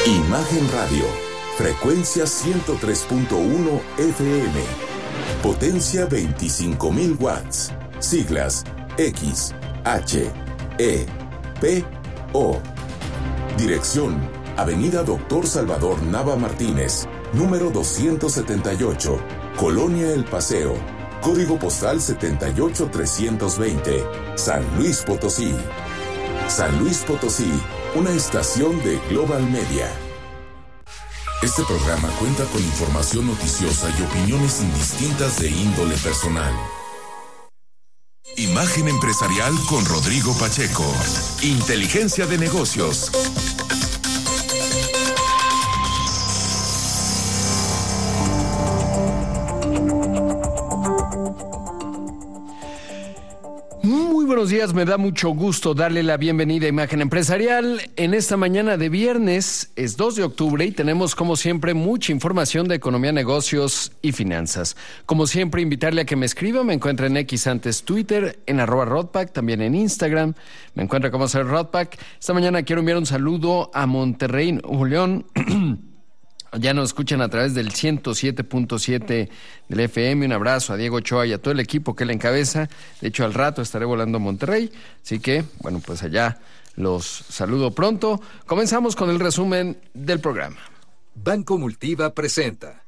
Imagen Radio, frecuencia 103.1 FM, potencia 25.000 watts, siglas X, H, E, P, O. Dirección, Avenida Doctor Salvador Nava Martínez, número 278, Colonia El Paseo, código postal 78320, San Luis Potosí. San Luis Potosí, una estación de Global Media. Este programa cuenta con información noticiosa y opiniones indistintas de índole personal. Imagen empresarial con Rodrigo Pacheco. Inteligencia de negocios. Muy buenos días, me da mucho gusto darle la bienvenida a Imagen Empresarial. En esta mañana de viernes, es 2 de octubre y tenemos como siempre mucha información de economía, negocios y finanzas. Como siempre, invitarle a que me escriba, me encuentra en X antes Twitter, en @Rodpack, también en Instagram, me encuentra como ser Rodpack. Esta mañana quiero enviar un saludo a Monterrey, Nuevo León. Ya nos escuchan a través del 107.7 del FM. Un abrazo a Diego Ochoa y a todo el equipo que él encabeza. De hecho, al rato estaré volando a Monterrey. Así que, bueno, pues allá los saludo pronto. Comenzamos con el resumen del programa. Banco Multiva presenta.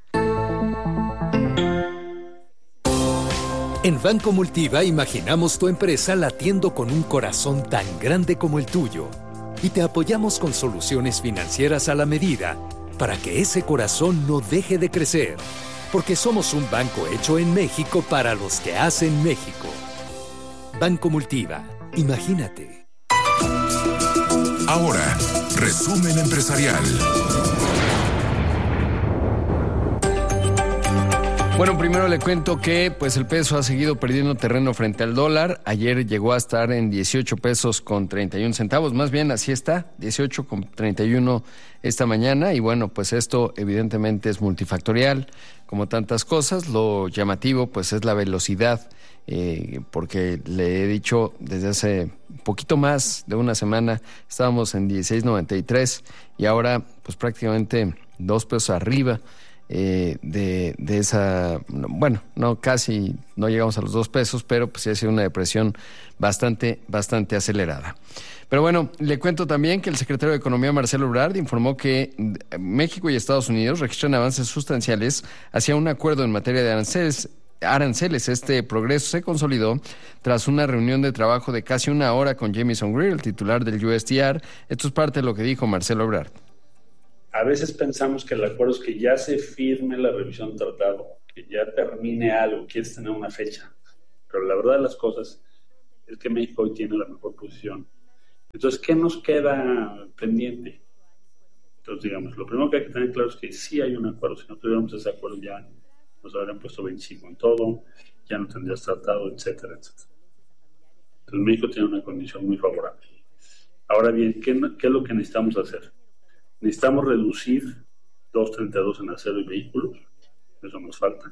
En Banco Multiva imaginamos tu empresa latiendo con un corazón tan grande como el tuyo. Y te apoyamos con soluciones financieras a la medida para que ese corazón no deje de crecer, porque somos un banco hecho en México para los que hacen México. Banco Multiva, imagínate. Ahora, resumen empresarial. Bueno, primero le cuento que pues el peso ha seguido perdiendo terreno frente al dólar. Ayer llegó a estar en 18 pesos con 31 centavos. Más bien así está, 18 con 31 esta mañana. Y bueno, pues esto evidentemente es multifactorial, como tantas cosas. Lo llamativo pues es la velocidad, porque le he dicho desde hace un poquito más de una semana, estábamos en 16.93 y ahora pues prácticamente 2 pesos arriba. De esa, bueno, no, casi no llegamos a los 2 pesos, pero pues sí ha sido una depresión bastante acelerada. Pero bueno, le cuento también que el secretario de Economía, Marcelo Ebrard, informó que México y Estados Unidos registran avances sustanciales hacia un acuerdo en materia de aranceles. Este progreso se consolidó tras una reunión de trabajo de casi 1 hora con Jamieson Greer, el titular del USTR. Esto es parte de lo que dijo Marcelo Ebrard. A veces pensamos que el acuerdo es que ya se firme la revisión del tratado, que ya termine algo, quieres tener una fecha. Pero la verdad de las cosas es que México hoy tiene la mejor posición. Entonces, ¿qué nos queda pendiente? Entonces, digamos, lo primero que hay que tener claro es que sí hay un acuerdo. Si no tuviéramos ese acuerdo ya nos habrían puesto 25 en todo, ya no tendrías tratado, etcétera, etcétera. Entonces, México tiene una condición muy favorable. Ahora bien, ¿qué es lo que necesitamos hacer? Necesitamos reducir 232 en acero y vehículos, eso nos falta.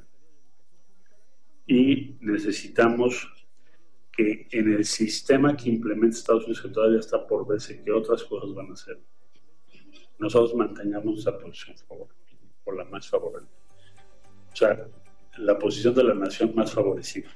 Y necesitamos que en el sistema que implementa Estados Unidos, que todavía está por verse qué otras cosas van a hacer, nosotros mantengamos esa posición favorable, o la más favorable. O sea, la posición de la nación más favorecida.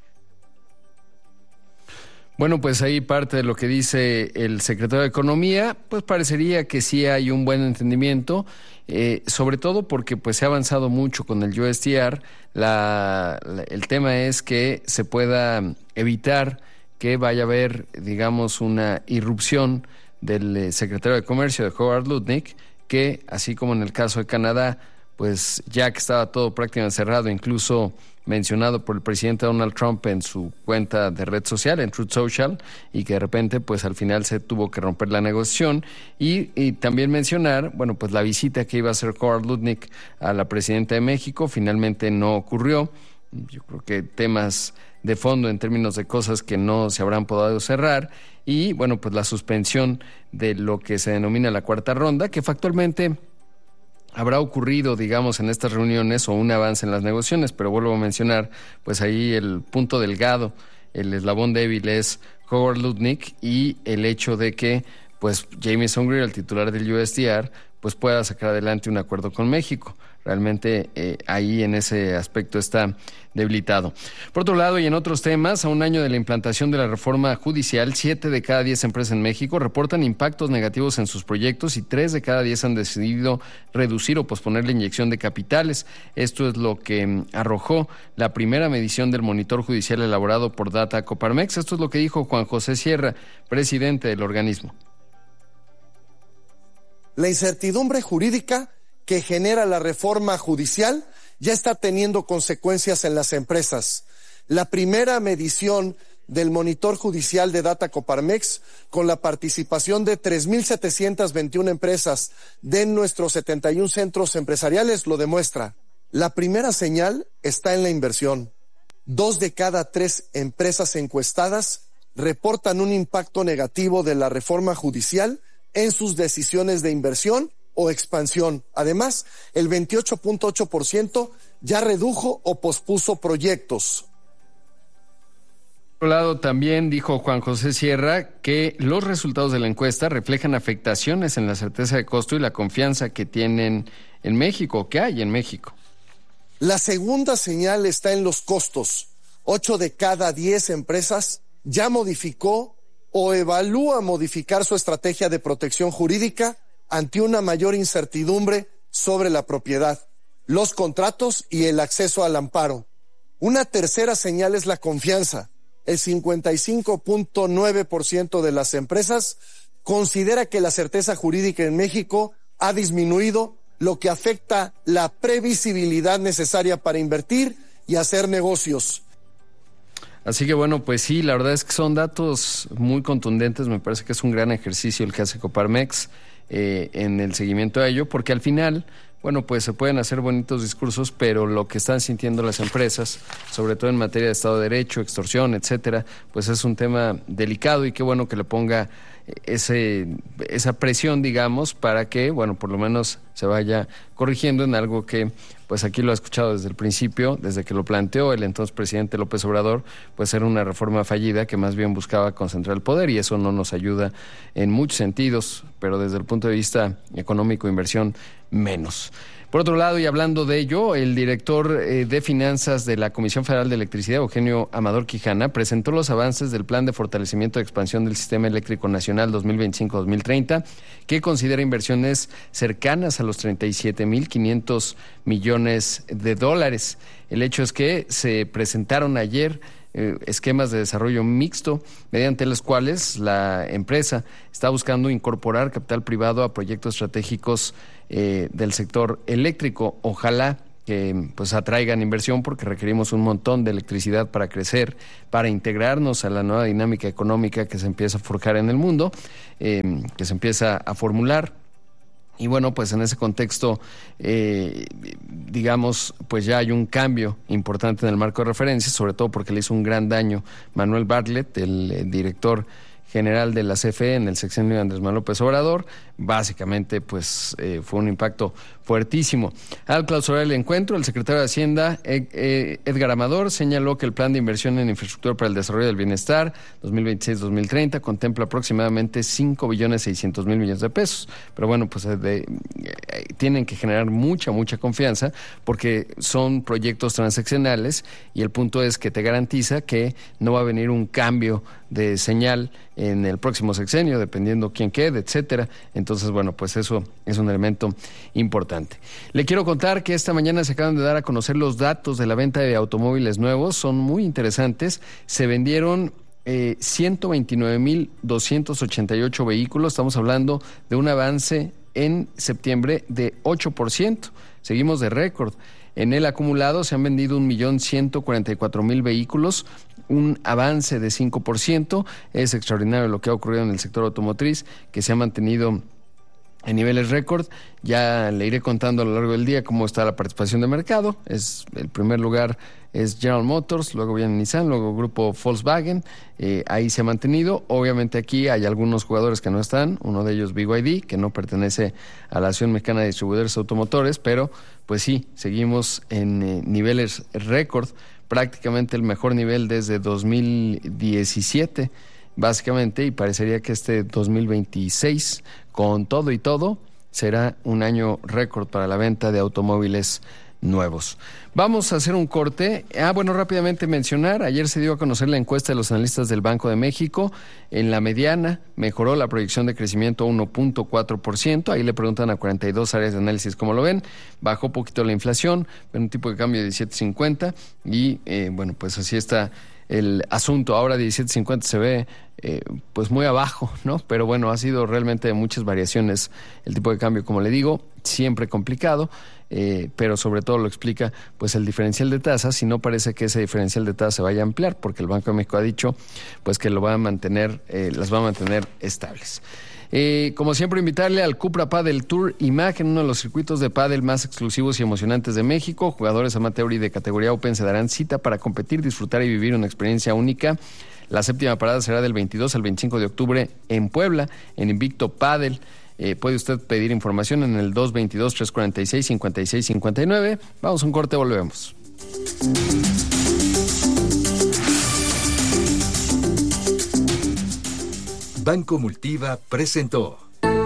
Bueno, pues ahí parte de lo que dice el secretario de Economía, pues parecería que sí hay un buen entendimiento, sobre todo porque pues se ha avanzado mucho con el USTR. El tema es que se pueda evitar que vaya a haber, digamos, una irrupción del secretario de Comercio, de Howard Lutnick, que así como en el caso de Canadá, pues ya que estaba todo prácticamente cerrado, incluso mencionado por el presidente Donald Trump en su cuenta de red social, en Truth Social, y que de repente pues al final se tuvo que romper la negociación, y también mencionar, bueno, pues la visita que iba a hacer Howard Lutnick a la presidenta de México finalmente no ocurrió. Yo creo que temas de fondo en términos de cosas que no se habrán podido cerrar, y bueno, pues la suspensión de lo que se denomina la cuarta ronda, que factualmente habrá ocurrido, digamos, en estas reuniones o un avance en las negociaciones, pero vuelvo a mencionar, pues ahí el punto delgado, el eslabón débil es Howard Lutnick y el hecho de que pues Jameson Greer, el titular del USTR, pues pueda sacar adelante un acuerdo con México. Realmente ahí en ese aspecto está debilitado. Por otro lado, y en otros temas, a un año de la implantación de la reforma judicial, 7 de cada 10 empresas en México reportan impactos negativos en sus proyectos y 3 de cada 10 han decidido reducir o posponer la inyección de capitales. Esto es lo que arrojó la primera medición del monitor judicial elaborado por Data Coparmex. Esto es lo que dijo Juan José Sierra, presidente del organismo. La incertidumbre jurídica que genera la reforma judicial ya está teniendo consecuencias en las empresas. La primera medición del monitor judicial de Data Coparmex, con la participación de 3,721 empresas de nuestros 71 centros empresariales, lo demuestra. La primera señal está en la inversión. 2 de cada 3 empresas encuestadas reportan un impacto negativo de la reforma judicial en sus decisiones de inversión o expansión. Además, el 28.8% ya redujo o pospuso proyectos. Por otro lado, también dijo Juan José Sierra que los resultados de la encuesta reflejan afectaciones en la certeza de costo y la confianza que tienen en México, que hay en México. La segunda señal está en los costos. 8 de cada 10 empresas ya modificó o evalúa modificar su estrategia de protección jurídica ante una mayor incertidumbre sobre la propiedad, los contratos y el acceso al amparo. Una tercera señal es la confianza. El 55.9% de las empresas considera que la certeza jurídica en México ha disminuido, lo que afecta la previsibilidad necesaria para invertir y hacer negocios. Así que bueno, pues sí, la verdad es que son datos muy contundentes. Me parece que es un gran ejercicio el que hace Coparmex en el seguimiento a ello, porque al final, bueno, pues se pueden hacer bonitos discursos, pero lo que están sintiendo las empresas, sobre todo en materia de Estado de Derecho, extorsión, etcétera, pues es un tema delicado y qué bueno que le ponga esa presión, digamos, para que, bueno, por lo menos se vaya corrigiendo en algo que, pues aquí lo ha escuchado desde el principio, desde que lo planteó el entonces presidente López Obrador, pues era una reforma fallida que más bien buscaba concentrar el poder y eso no nos ayuda en muchos sentidos, pero desde el punto de vista económico, inversión, menos. Por otro lado, y hablando de ello, el director de Finanzas de la Comisión Federal de Electricidad, Eugenio Amador Quijana, presentó los avances del Plan de Fortalecimiento y Expansión del Sistema Eléctrico Nacional 2025-2030, que considera inversiones cercanas a los 37,500 millones de dólares. El hecho es que se presentaron ayer esquemas de desarrollo mixto, mediante los cuales la empresa está buscando incorporar capital privado a proyectos estratégicos del sector eléctrico. Ojalá que pues atraigan inversión porque requerimos un montón de electricidad para crecer, para integrarnos a la nueva dinámica económica que se empieza a forjar en el mundo, que se empieza a formular. Y bueno, pues en ese contexto, digamos, pues ya hay un cambio importante en el marco de referencia, sobre todo porque le hizo un gran daño Manuel Bartlett, el director general de la CFE en el sexenio de Andrés Manuel López Obrador. Básicamente, pues fue un impacto fuertísimo. Al clausurar el encuentro, el secretario de Hacienda, Edgar Amador, señaló que el plan de inversión en infraestructura para el desarrollo del bienestar 2026-2030 contempla aproximadamente 5,6 billones de pesos. Pero bueno, pues tienen que generar mucha confianza porque son proyectos transaccionales y el punto es que te garantiza que no va a venir un cambio de señal en el próximo sexenio, dependiendo quién quede, etcétera. Entonces, bueno, pues eso es un elemento importante. Le quiero contar que esta mañana se acaban de dar a conocer los datos de la venta de automóviles nuevos. Son muy interesantes. Se vendieron 129,288 vehículos. Estamos hablando de un avance en septiembre de 8%. Seguimos de récord. En el acumulado se han vendido 1,144,000 vehículos, un avance de 5%. Es extraordinario lo que ha ocurrido en el sector automotriz, que se ha mantenido en niveles récord. Ya le iré contando a lo largo del día cómo está la participación de mercado. El primer lugar es General Motors, luego viene Nissan, luego grupo Volkswagen. Ahí se ha mantenido. Obviamente aquí hay algunos jugadores que no están, uno de ellos BYD, que no pertenece a la Asociación Mexicana de Distribuidores Automotores, pero pues sí, seguimos en niveles récord, prácticamente el mejor nivel desde 2017. básicamente, y parecería que este 2026, con todo y todo, será un año récord para la venta de automóviles nuevos. Vamos a hacer un corte. Bueno, rápidamente mencionar, ayer se dio a conocer la encuesta de los analistas del Banco de México. En la mediana mejoró la proyección de crecimiento a 1.4%. Ahí le preguntan a 42 áreas de análisis cómo lo ven. Bajó poquito la inflación, un tipo de cambio de 17.50 y bueno, pues así está el asunto. Ahora 17.50 se ve pues muy abajo, ¿no? Pero bueno, ha sido realmente de muchas variaciones el tipo de cambio, como le digo, siempre complicado, pero sobre todo lo explica pues el diferencial de tasas, y no parece que ese diferencial de tasas se vaya a ampliar, porque el Banco de México ha dicho pues que lo va a mantener, las va a mantener estables. Como siempre, invitarle al Cupra Padel Tour Imagen, uno de los circuitos de pádel más exclusivos y emocionantes de México. Jugadores amateur y de categoría Open se darán cita para competir, disfrutar y vivir una experiencia única. La 7ª parada será del 22 al 25 de octubre en Puebla, en Invicto Padel. Puede usted pedir información en el 222-346-5659. Vamos a un corte, volvemos. Banco Multiva presentó.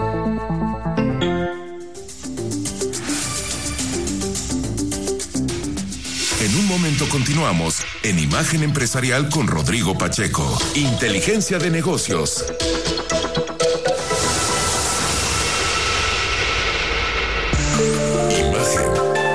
En un momento continuamos en Imagen Empresarial con Rodrigo Pacheco. Inteligencia de negocios. Imagen.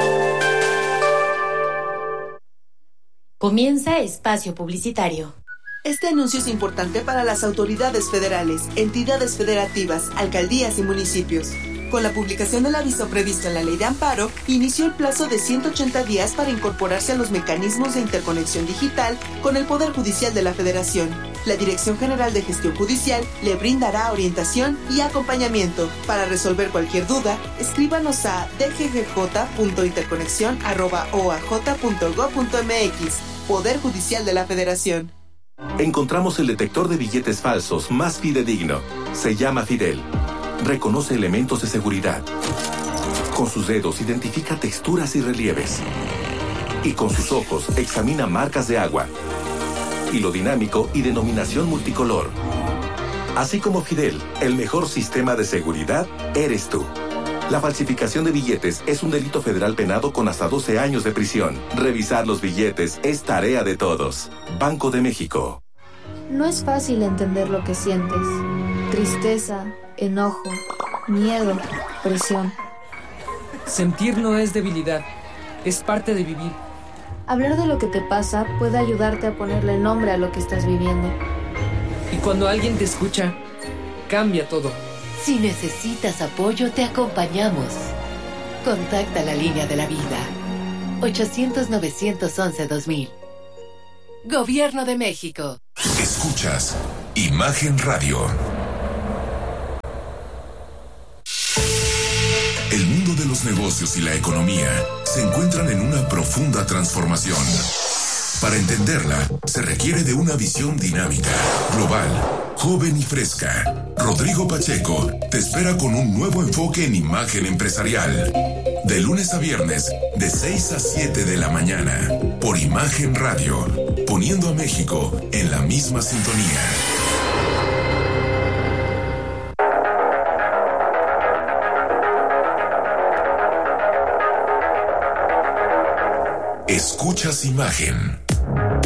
Comienza espacio publicitario. Este anuncio es importante para las autoridades federales, entidades federativas, alcaldías y municipios. Con la publicación del aviso previsto en la Ley de Amparo, inició el plazo de 180 días para incorporarse a los mecanismos de interconexión digital con el Poder Judicial de la Federación. La Dirección General de Gestión Judicial le brindará orientación y acompañamiento. Para resolver cualquier duda, escríbanos a dggj.interconexión@oaj.gov.mx. Poder Judicial de la Federación. Encontramos el detector de billetes falsos más fidedigno. Se llama Fidel. Reconoce elementos de seguridad. Con sus dedos identifica texturas y relieves. Y con sus ojos examina marcas de agua. Hilo dinámico y denominación multicolor. Así como Fidel, el mejor sistema de seguridad eres tú. La falsificación de billetes es un delito federal penado con hasta 12 años de prisión. Revisar los billetes es tarea de todos. Banco de México. No es fácil entender lo que sientes. Tristeza, enojo, miedo, presión. Sentir no es debilidad, es parte de vivir. Hablar de lo que te pasa puede ayudarte a ponerle nombre a lo que estás viviendo. Y cuando alguien te escucha, cambia todo. Si necesitas apoyo, te acompañamos. Contacta la línea de la vida. 800-911-2000. Gobierno de México. Escuchas Imagen Radio. El mundo de los negocios y la economía se encuentran en una profunda transformación. Para entenderla, se requiere de una visión dinámica, global, joven y fresca. Rodrigo Pacheco te espera con un nuevo enfoque en Imagen Empresarial. De lunes a viernes, de 6 a 7 de la mañana, por Imagen Radio, poniendo a México en la misma sintonía. Escuchas Imagen.